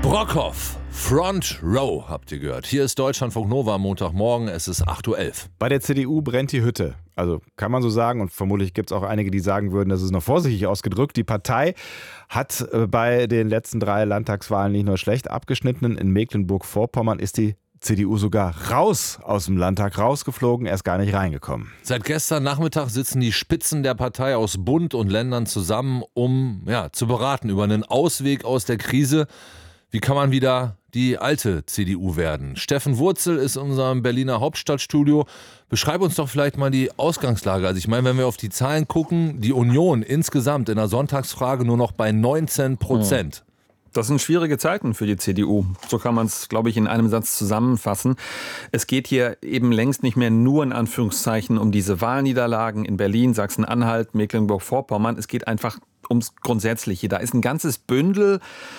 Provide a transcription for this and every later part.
Brockhoff, Front Row, habt ihr gehört. Hier ist Deutschlandfunk Nova am Montagmorgen, es ist 8.11 Uhr. Bei der CDU brennt die Hütte. Also kann man so sagen, und vermutlich gibt es auch einige, die sagen würden, das ist noch vorsichtig ausgedrückt. Die Partei hat bei den letzten 3 Landtagswahlen nicht nur schlecht abgeschnitten. In Mecklenburg-Vorpommern ist die CDU sogar raus aus dem Landtag rausgeflogen, erst gar nicht reingekommen. Seit gestern Nachmittag sitzen die Spitzen der Partei aus Bund und Ländern zusammen, um zu beraten über einen Ausweg aus der Krise. Wie kann man wieder die alte CDU werden? Steffen Wurzel ist in unserem Berliner Hauptstadtstudio. Beschreib uns doch vielleicht mal die Ausgangslage. Also ich meine, wenn wir auf die Zahlen gucken, die Union insgesamt in der Sonntagsfrage nur noch bei 19%. Das sind schwierige Zeiten für die CDU. So kann man es, glaube ich, in einem Satz zusammenfassen. Es geht hier eben längst nicht mehr nur in Anführungszeichen um diese Wahlniederlagen in Berlin, Sachsen-Anhalt, Mecklenburg-Vorpommern. Es geht einfach ums Grundsätzliche. Da ist ein ganzes Bündel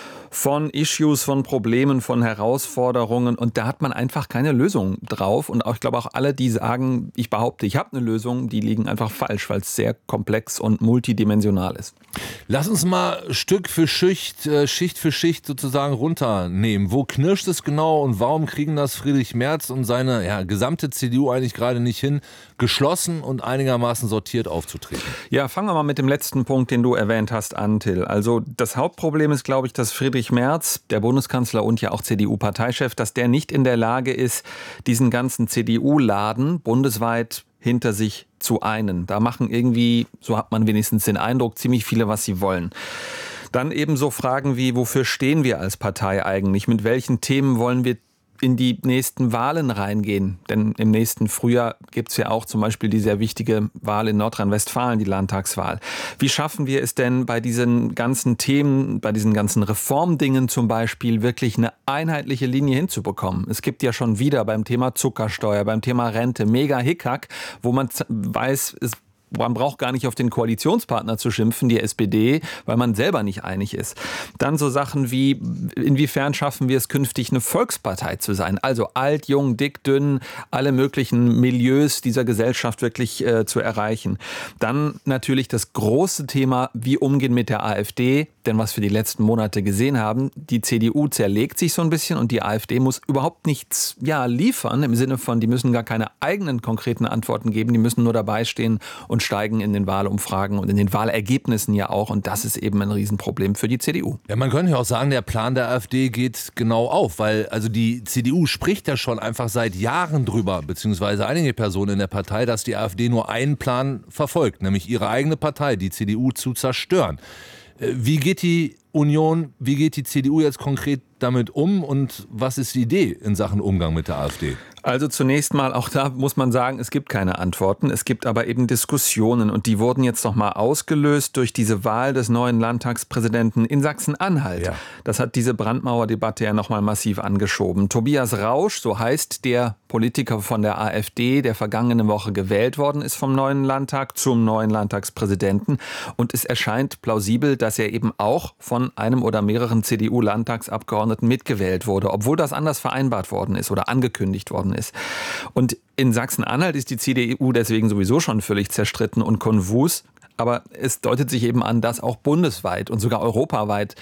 von Issues, von Problemen, von Herausforderungen, und da hat man einfach keine Lösung drauf. Und auch, ich glaube auch alle, die sagen, ich behaupte, ich habe eine Lösung, die liegen einfach falsch, weil es sehr komplex und multidimensional ist. Lass uns mal Stück für Schicht, Schicht für Schicht sozusagen runternehmen. Wo knirscht es genau und warum kriegen das Friedrich Merz und seine gesamte CDU eigentlich gerade nicht hin, geschlossen und einigermaßen sortiert aufzutreten? Ja, fangen wir mal mit dem letzten Punkt, den du erwähnt hast, an, Till. Also das Hauptproblem ist, glaube ich, dass Friedrich Merz, der Bundeskanzler und ja auch CDU-Parteichef, dass der nicht in der Lage ist, diesen ganzen CDU-Laden bundesweit hinter sich zu einen. Da machen irgendwie, so hat man wenigstens den Eindruck, ziemlich viele, was sie wollen. Dann eben so Fragen wie, wofür stehen wir als Partei eigentlich? Mit welchen Themen wollen wir in die nächsten Wahlen reingehen? Denn im nächsten Frühjahr gibt es ja auch zum Beispiel die sehr wichtige Wahl in Nordrhein-Westfalen, die Landtagswahl. Wie schaffen wir es denn bei diesen ganzen Themen, bei diesen ganzen Reformdingen zum Beispiel, wirklich eine einheitliche Linie hinzubekommen? Es gibt ja schon wieder beim Thema Zuckersteuer, beim Thema Rente mega Hickhack, wo man weiß, man braucht gar nicht auf den Koalitionspartner zu schimpfen, die SPD, weil man selber nicht einig ist. Dann so Sachen wie, inwiefern schaffen wir es künftig, eine Volkspartei zu sein? Also alt, jung, dick, dünn, alle möglichen Milieus dieser Gesellschaft wirklich zu erreichen. Dann natürlich das große Thema, wie umgehen mit der AfD. Denn was wir die letzten Monate gesehen haben, die CDU zerlegt sich so ein bisschen und die AfD muss überhaupt nichts liefern, im Sinne von, die müssen gar keine eigenen konkreten Antworten geben, die müssen nur dabei stehen und steigen in den Wahlumfragen und in den Wahlergebnissen ja auch. Und das ist eben ein Riesenproblem für die CDU. Ja, man könnte ja auch sagen, der Plan der AfD geht genau auf, weil also die CDU spricht ja schon einfach seit Jahren drüber, beziehungsweise einige Personen in der Partei, dass die AfD nur einen Plan verfolgt, nämlich ihre eigene Partei, die CDU, zu zerstören. Wie geht die Union, wie geht die CDU jetzt konkret damit um und was ist die Idee in Sachen Umgang mit der AfD? Also zunächst mal, auch da muss man sagen, es gibt keine Antworten. Es gibt aber eben Diskussionen und die wurden jetzt nochmal ausgelöst durch diese Wahl des neuen Landtagspräsidenten in Sachsen-Anhalt. Ja. Das hat diese Brandmauerdebatte ja nochmal massiv angeschoben. Tobias Rausch, so heißt der Politiker von der AfD, der vergangene Woche gewählt worden ist vom neuen Landtag zum neuen Landtagspräsidenten. Und es erscheint plausibel, dass er eben auch von einem oder mehreren CDU-Landtagsabgeordneten mitgewählt wurde, obwohl das anders vereinbart worden ist oder angekündigt worden ist. Und in Sachsen-Anhalt ist die CDU deswegen sowieso schon völlig zerstritten und konfus. Aber es deutet sich eben an, dass auch bundesweit und sogar europaweit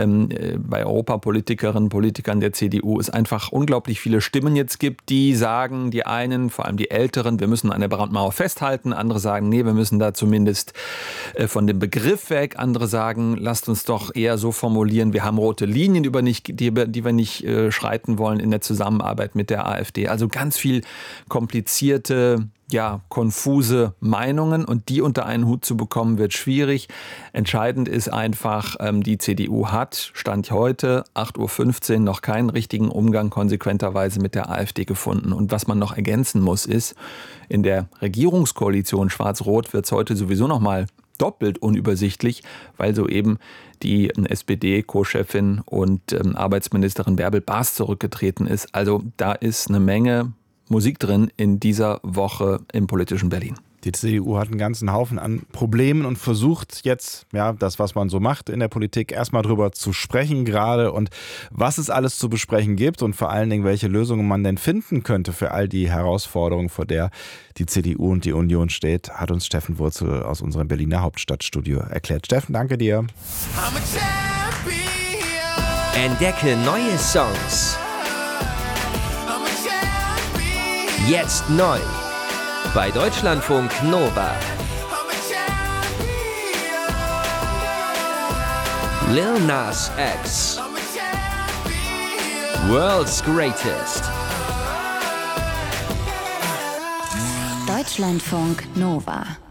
bei Europapolitikerinnen und Politikern der CDU es einfach unglaublich viele Stimmen jetzt gibt, die sagen, die einen, vor allem die Älteren, wir müssen an der Brandmauer festhalten. Andere sagen, nee, wir müssen da zumindest von dem Begriff weg. Andere sagen, lasst uns doch eher so formulieren, wir haben rote Linien, die wir nicht schreiten wollen in der Zusammenarbeit mit der AfD. Also ganz viel komplizierte, konfuse Meinungen, und die unter einen Hut zu bekommen, wird schwierig. Entscheidend ist einfach, die CDU hat, Stand heute, 8.15 Uhr, noch keinen richtigen Umgang konsequenterweise mit der AfD gefunden. Und was man noch ergänzen muss, ist, in der Regierungskoalition Schwarz-Rot wird es heute sowieso noch mal doppelt unübersichtlich, weil soeben die SPD-Co-Chefin und Arbeitsministerin Bärbel Baas zurückgetreten ist. Also da ist eine Menge Musik drin in dieser Woche im politischen Berlin. Die CDU hat einen ganzen Haufen an Problemen und versucht jetzt, das, was man so macht in der Politik, erstmal drüber zu sprechen gerade und was es alles zu besprechen gibt und vor allen Dingen, welche Lösungen man denn finden könnte für all die Herausforderungen, vor der die CDU und die Union steht, hat uns Steffen Wurzel aus unserem Berliner Hauptstadtstudio erklärt. Steffen, danke dir. Entdecke neue Songs. Jetzt neu bei Deutschlandfunk Nova. Lil Nas X. World's Greatest. Deutschlandfunk Nova.